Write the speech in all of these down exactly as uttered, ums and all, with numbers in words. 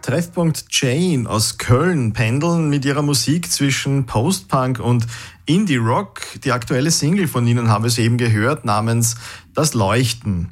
Treffpunkt Jane aus Köln pendeln mit ihrer Musik zwischen Post-Punk und Indie-Rock. Die aktuelle Single von ihnen haben wir soeben gehört, namens Das Leuchten.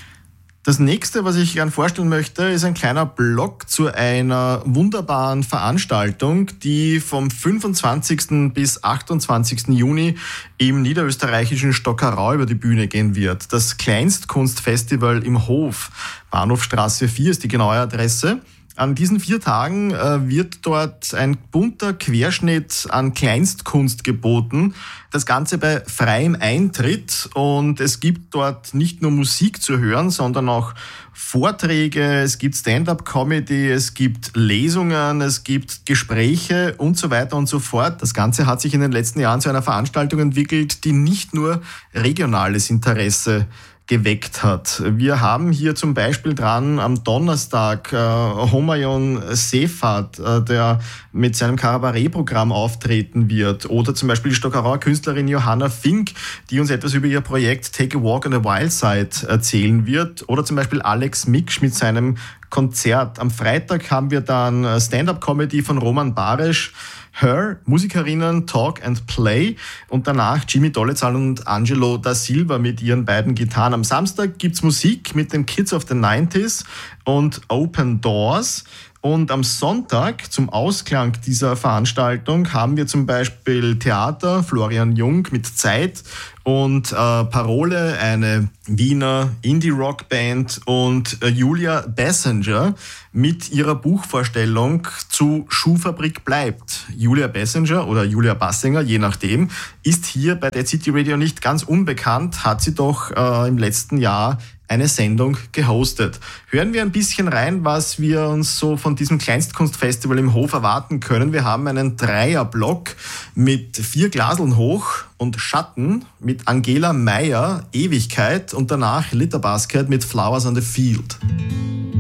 Das nächste, was ich gern vorstellen möchte, ist ein kleiner Blog zu einer wunderbaren Veranstaltung, die vom fünfundzwanzigsten bis achtundzwanzigsten Juni im niederösterreichischen Stockerau über die Bühne gehen wird. Das Kleinstkunstfestival im Hof. Bahnhofstraße vier ist die genaue Adresse. An diesen vier Tagen äh, wird dort ein bunter Querschnitt an Kleinstkunst geboten. Das Ganze bei freiem Eintritt, und es gibt dort nicht nur Musik zu hören, sondern auch Vorträge, es gibt Stand-up-Comedy, es gibt Lesungen, es gibt Gespräche und so weiter und so fort. Das Ganze hat sich in den letzten Jahren zu einer Veranstaltung entwickelt, die nicht nur regionales Interesse geweckt hat. Wir haben hier zum Beispiel dran am Donnerstag äh, Homayon Sefat, äh, der mit seinem Kabarett-Programm auftreten wird. Oder zum Beispiel die Stockerauer Künstlerin Johanna Fink, die uns etwas über ihr Projekt Take a Walk on the Wild Side erzählen wird. Oder zum Beispiel Alex Miksch mit seinem Konzert. Am Freitag haben wir dann Stand-up-Comedy von Roman Baresch, Her, Musikerinnen Talk and Play, und danach Jimmy Dolezal und Angelo da Silva mit ihren beiden Gitarren. Am Samstag gibt's Musik mit den Kids of the nineties und Open Doors. Und am Sonntag, zum Ausklang dieser Veranstaltung, haben wir zum Beispiel Theater, Florian Jung mit Zeit und äh, Parole, eine Wiener Indie-Rock-Band, und äh, Julia Passenger mit ihrer Buchvorstellung zu Schuhfabrik bleibt. Julia Passenger oder Julia Bassinger, je nachdem, ist hier bei Dead City Radio nicht ganz unbekannt, hat sie doch äh, im letzten Jahr eine Sendung gehostet. Hören wir ein bisschen rein, was wir uns so von diesem Kleinstkunstfestival im Hof erwarten können. Wir haben einen Dreierblock mit vier Glaseln hoch und Schatten mit Angela Meyer, Ewigkeit, und danach Litterbasket mit Flowers on the Field.